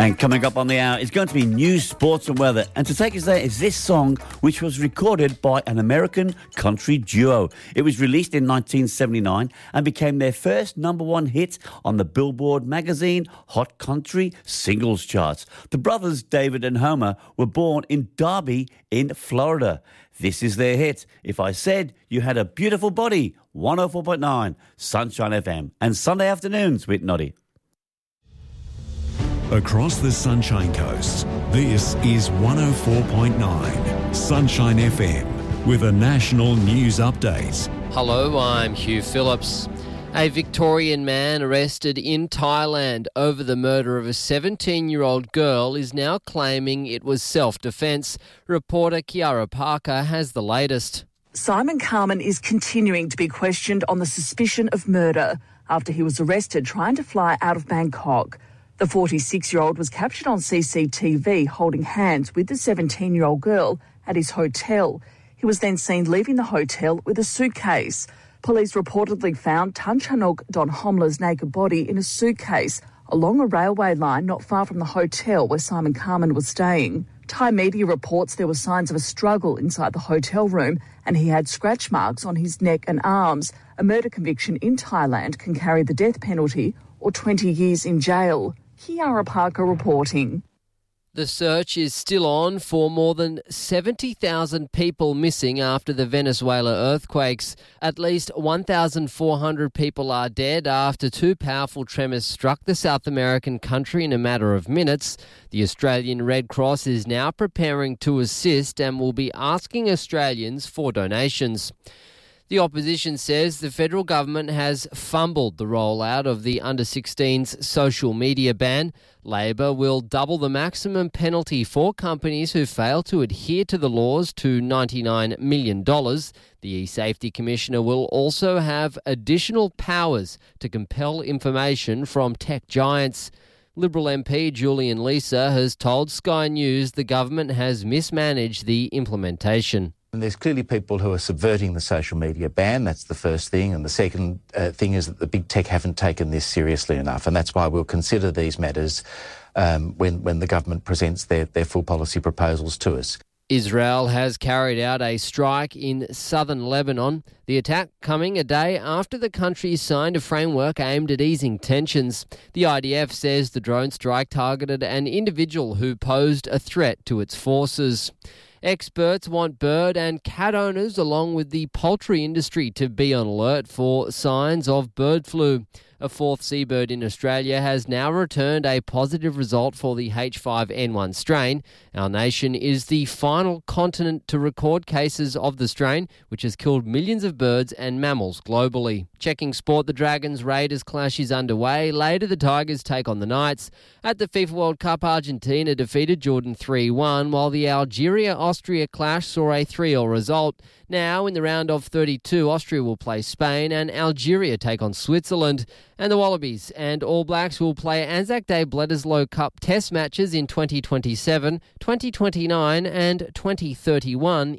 And coming up on the hour is going to be news, sports and weather. And to take us there is this song, which was recorded by an American country duo. It was released in 1979 and became their first number one hit on the Billboard magazine Hot Country Singles charts. The brothers David and Homer were born in Derby in Florida. This is their hit, If I Said You Had a Beautiful Body, 104.9 Sunshine FM. And Sunday afternoons with Noddy. Across the Sunshine Coast, this is 104.9 Sunshine FM with a national news update. Hello, I'm Hugh Phillips. A Victorian man arrested in Thailand over the murder of a 17-year-old girl is now claiming it was self-defence. Reporter Kiara Parker has the latest. Simon Carman is continuing to be questioned on the suspicion of murder after he was arrested trying to fly out of Bangkok. The 46-year-old was captured on CCTV holding hands with the 17-year-old girl at his hotel. He was then seen leaving the hotel with a suitcase. Police reportedly found Tan Chanok Don Homla's naked body in a suitcase along a railway line not far from the hotel where Simon Carman was staying. Thai media reports there were signs of a struggle inside the hotel room and he had scratch marks on his neck and arms. A murder conviction in Thailand can carry the death penalty or 20 years in jail. Kiara Parker reporting. The search is still on for more than 70,000 people missing after the Venezuela earthquakes. At least 1,400 people are dead after two powerful tremors struck the South American country in a matter of minutes. The Australian Red Cross is now preparing to assist and will be asking Australians for donations. The opposition says the federal government has fumbled the rollout of the under-16s social media ban. Labor will double the maximum penalty for companies who fail to adhere to the laws to $99 million. The eSafety Commissioner will also have additional powers to compel information from tech giants. Liberal MP Julian Leeser has told Sky News the government has mismanaged the implementation. And there's clearly people who are subverting the social media ban. That's the first thing. And the second thing is that the big tech haven't taken this seriously enough. And that's why we'll consider these matters when the government presents their full policy proposals to us. Israel has carried out a strike in southern Lebanon. The attack coming a day after the country signed a framework aimed at easing tensions. The IDF says the drone strike targeted an individual who posed a threat to its forces. Experts want bird and cat owners, along with the poultry industry, to be on alert for signs of bird flu. A fourth seabird in Australia has now returned a positive result for the H5N1 strain. Our nation is the final continent to record cases of the strain, which has killed millions of birds and mammals globally. Checking sport, the Dragons-Raiders clash is underway. Later, the Tigers take on the Knights. At the FIFA World Cup, Argentina defeated Jordan 3-1, while the Algeria-Austria clash saw a 3-0 result. Now, in the round of 32, Austria will play Spain and Algeria take on Switzerland. And the Wallabies and All Blacks will play Anzac Day Bledisloe Cup test matches in 2027, 2029 and 2031